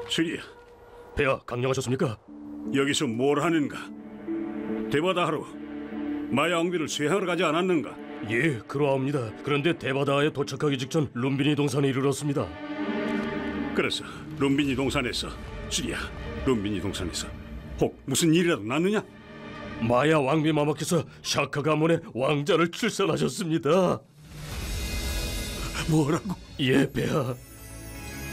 주리야, 폐하, 강령하셨습니까? 여기서 뭘 하는가? 대바다하러 마야 왕비를 수행하러 가지 않았는가? 예, 그러합니다. 그런데 대바다에 도착하기 직전 룸비니 동산에 이르렀습니다. 그래서 룸비니 동산에서 주리야, 룸비니 동산에서 혹 무슨 일이라도 났느냐? 마야 왕비 마마께서 샤카 가문의 왕자를 출산하셨습니다. 뭐라고? 예, 폐하.